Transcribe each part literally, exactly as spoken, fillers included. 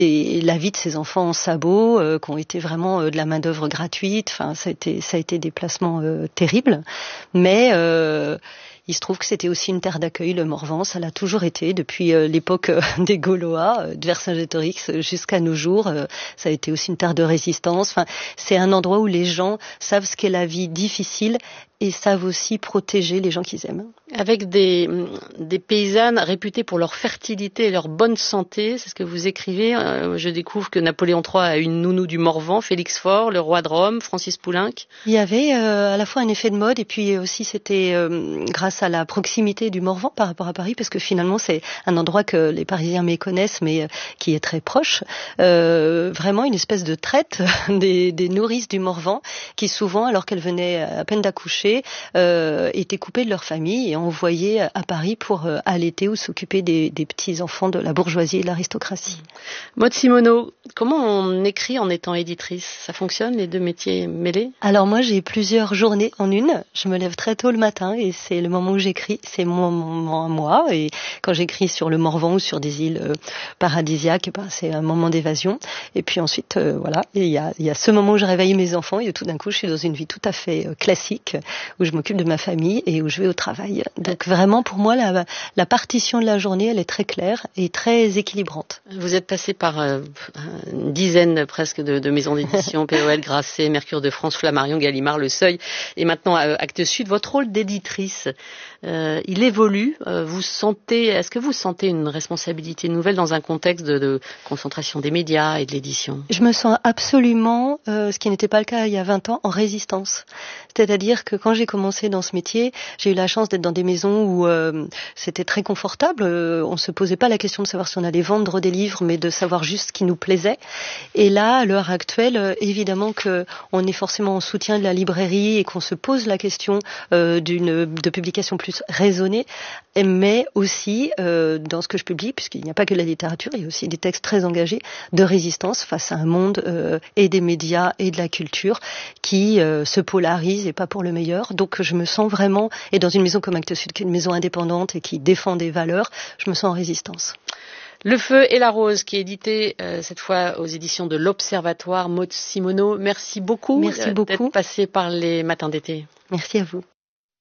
et la vie de ces enfants en sabots, euh, qui ont été vraiment euh, de la main d'œuvre gratuite. Enfin, ça a été, ça a été des placements euh, terribles. Mais euh, il se trouve que c'était aussi une terre d'accueil, le Morvan. Ça l'a toujours été depuis euh, l'époque euh, des Gaulois, euh, de Vercingétorix jusqu'à nos jours. Euh, ça a été aussi une terre de résistance. Enfin, c'est un endroit où les gens savent ce qu'est la vie difficile et savent aussi protéger les gens qu'ils aiment. Avec des, des paysannes réputées pour leur fertilité et leur bonne santé, c'est ce que vous écrivez. Euh, je découvre que Napoléon trois a une nounou du Morvan, Félix Faure, le roi de Rome, Francis Poulenc. Il y avait euh, à la fois un effet de mode et puis aussi c'était euh, grâce à la proximité du Morvan par rapport à Paris, parce que finalement c'est un endroit que les Parisiens méconnaissent mais euh, qui est très proche. Euh, vraiment une espèce de traite des, des nourrices du Morvan qui souvent, alors qu'elles venaient à peine d'accoucher, Euh, étaient coupées de leur famille et envoyées à Paris pour euh, allaiter ou s'occuper des, des petits-enfants de la bourgeoisie et de l'aristocratie. Maud Simoneau, comment on écrit en étant éditrice? Ça fonctionne, les deux métiers mêlés? Alors moi, j'ai plusieurs journées en une. Je me lève très tôt le matin et c'est le moment où j'écris. C'est mon moment à moi. Et quand j'écris sur le Morvan ou sur des îles euh, paradisiaques, ben, c'est un moment d'évasion. Et puis ensuite, euh, voilà, il y a, y a ce moment où je réveille mes enfants et tout d'un coup, je suis dans une vie tout à fait euh, classique, où je m'occupe de ma famille et où je vais au travail. Donc vraiment, pour moi, la, la partition de la journée, elle est très claire et très équilibrante. Vous êtes passé par euh, une dizaine presque de, de maisons d'édition, P O L, Grasset, Mercure de France, Flammarion, Gallimard, Le Seuil, et maintenant euh, Actes Sud. Votre rôle d'éditrice, euh, il évolue. Euh, vous sentez, est-ce que vous sentez une responsabilité nouvelle dans un contexte de, de concentration des médias et de l'édition? Je me sens absolument, euh, ce qui n'était pas le cas il y a vingt ans, en résistance. C'est-à-dire que quand j'ai commencé dans ce métier, j'ai eu la chance d'être dans des maisons où euh, c'était très confortable. Euh, on se posait pas la question de savoir si on allait vendre des livres, mais de savoir juste ce qui nous plaisait. Et là, à l'heure actuelle, euh, évidemment que on est forcément en soutien de la librairie et qu'on se pose la question euh, d'une de publication plus raisonnée, mais aussi euh, dans ce que je publie, puisqu'il n'y a pas que de la littérature, il y a aussi des textes très engagés de résistance face à un monde euh, et des médias et de la culture qui euh, se polarise et pas pour le meilleur. Donc je me sens vraiment, et dans une maison comme Actes Sud, qui est une maison indépendante et qui défend des valeurs, je me sens en résistance. Le Feu et la Rose, qui est édité euh, cette fois aux éditions de l'Observatoire. Maud Simoneau, merci beaucoup, merci euh, beaucoup d'être passée par les matins d'été. Merci à vous.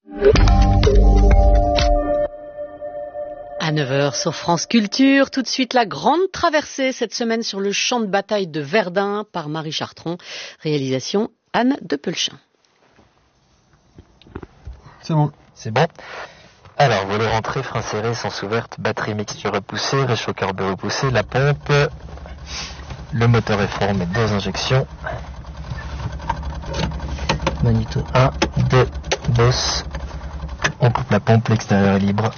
À neuf heures sur France Culture, tout de suite la grande traversée cette semaine sur le champ de bataille de Verdun par Marie Chartron, réalisation Anne de Pelchin. C'est bon. C'est bon. Alors, volet rentrée, frein serré, sens ouverte, batterie mixture repoussée, réchaud carburant repoussé, la pompe, le moteur est formé, deux injections, magnéto un, deux, boss, on coupe la pompe, l'extérieur est libre.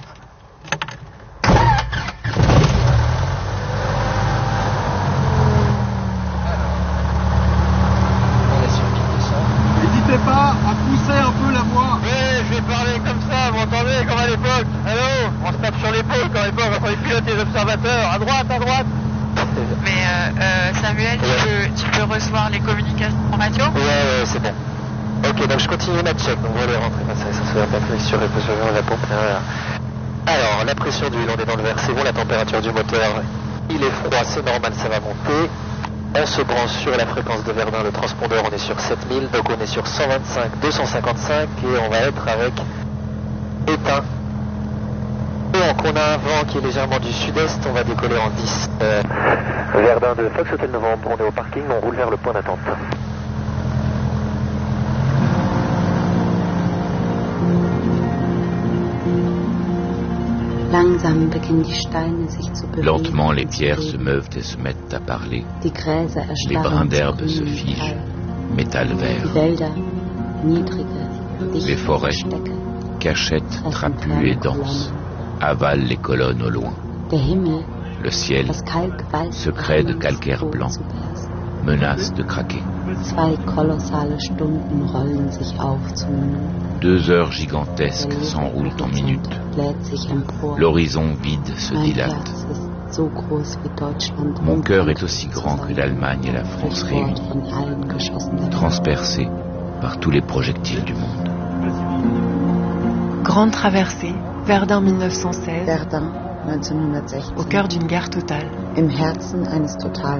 N'hésitez pas à pousser un peu la voix. Oui, je vais parler comme ça, vous entendez, comme à l'époque. Allô, on se tape sur l'épaule comme à l'époque, quand les pilotes et les observateurs. À droite, à droite. Mais euh, euh, Samuel, ouais. tu, peux, tu peux recevoir les communications radio? Ouais, ouais, c'est bon. Ok, donc je continue ma check. Donc voilà, rentrer comme ça, ça se fait la mixture et position de la pompe. Voilà. Alors, la pression d'huile, on est dans le vert, c'est bon. La température du moteur, il est froid, c'est normal, ça va monter. On se branche sur la fréquence de Verdun, le transpondeur, on est sur sept mille, donc on est sur cent vingt-cinq, deux cent cinquante-cinq et on va être avec éteint. Donc on a un vent qui est légèrement du sud-est, on va décoller en dix. Euh, Verdun de Fox Hotel Novembre, on est au parking, on roule vers le point d'attente. Lentement, les pierres se meuvent et se mettent à parler. Les brins d'herbe se figent, métal vert. Les forêts, cachettes trapues et denses, avalent les colonnes au loin. Le ciel, secret de calcaire blanc, menace de craquer. Deux heures gigantesques s'enroulent en minutes. L'horizon vide se dilate. Mon cœur est aussi grand que l'Allemagne et la France réunies, transpercé par tous les projectiles du monde. Grande traversée, Verdun mille neuf cent seize, au cœur d'une guerre totale.